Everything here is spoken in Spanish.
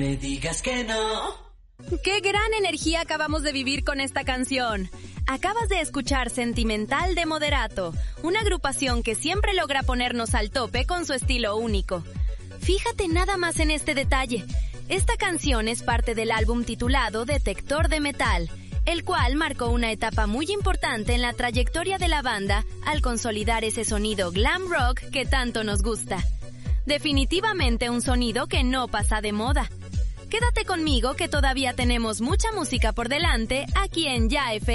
Me digas que no. ¡Qué gran energía acabamos de vivir con esta canción! Acabas de escuchar Sentimental de Moderato, una agrupación que siempre logra ponernos al tope con su estilo único. Fíjate nada más en este detalle. Esta canción es parte del álbum titulado Detector de Metal, el cual marcó una etapa muy importante en la trayectoria de la banda al consolidar ese sonido glam rock que tanto nos gusta. Definitivamente un sonido que no pasa de moda. Quédate conmigo que todavía tenemos mucha música por delante aquí en Ya FM.